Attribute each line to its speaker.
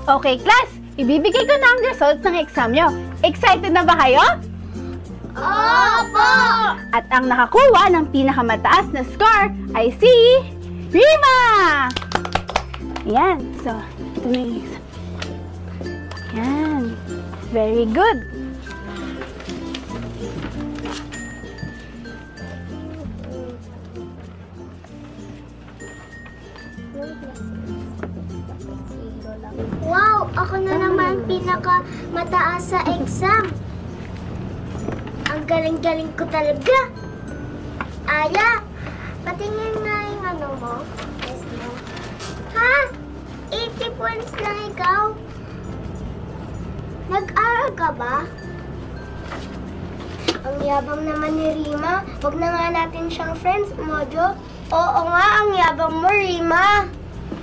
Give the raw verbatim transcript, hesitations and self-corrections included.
Speaker 1: Okay, class! Ibibigay ko na ang results ng exam nyo. Excited na ba kayo?
Speaker 2: Opo!
Speaker 1: At ang nakakuha ng pinakamataas na score ay si Rima! Ayan. So, ito na yung exam. Ayan. Very good.
Speaker 2: Wow! Ako na naman pinaka-mataas sa exam. Ang galing-galing ko talaga. Aya, patingin nga yung ano mo. Yes, mo. Ha? eighty points lang ikaw? Nag-aral ka ba? Ang yabang naman ni Rima. Huwag na nga natin siyang friends, Mojo. Oo nga, ang yabang mo, Rima.